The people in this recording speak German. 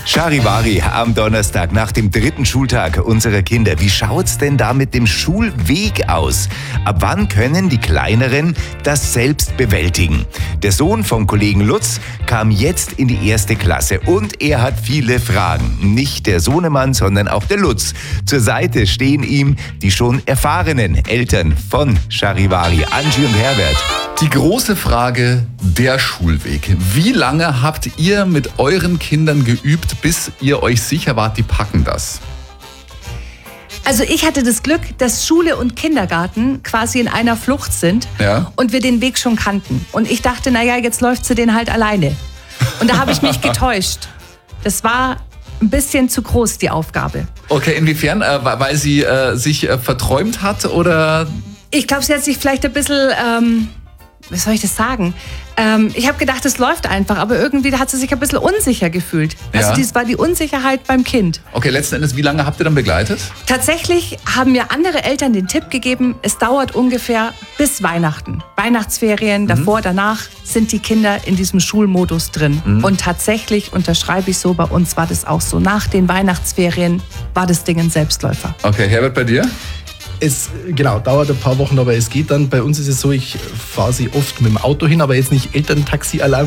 Charivari am Donnerstag nach dem 3. Schultag unserer Kinder. Wie schaut's denn da mit dem Schulweg aus? Ab wann können die Kleineren das selbst bewältigen? Der Sohn vom Kollegen Lutz kam jetzt in die 1. Klasse und er hat viele Fragen. Nicht der Sohnemann, sondern auch der Lutz. Zur Seite stehen ihm die schon erfahrenen Eltern von Charivari, Angie und Herbert. Die große Frage, der Schulweg. Wie lange habt ihr mit euren Kindern geübt, bis ihr euch sicher wart, die packen das? Also ich hatte das Glück, dass Schule und Kindergarten quasi in einer Flucht sind und wir den Weg schon kannten. Und ich dachte, naja, jetzt läuft sie den halt alleine. Und da habe ich mich getäuscht. Das war ein bisschen zu groß, die Aufgabe. Okay, inwiefern? Weil sie sich verträumt hat oder? Ich glaube, sie hat sich vielleicht ein bisschen, wie soll ich das sagen? Ich habe gedacht, es läuft einfach, aber irgendwie hat sie sich ein bisschen unsicher gefühlt. Also das war die Unsicherheit beim Kind. Okay, letzten Endes, wie lange habt ihr dann begleitet? Tatsächlich haben mir andere Eltern den Tipp gegeben, es dauert ungefähr bis Weihnachten. Weihnachtsferien, davor, danach sind die Kinder in diesem Schulmodus drin. Und tatsächlich unterschreibe ich so, bei uns war das auch so. Nach den Weihnachtsferien war das Ding ein Selbstläufer. Okay, Herbert, bei dir? Es dauert ein paar Wochen, aber es geht dann. Bei uns ist es so, ich fahre sie oft mit dem Auto hin, aber jetzt nicht Elterntaxi-Alarm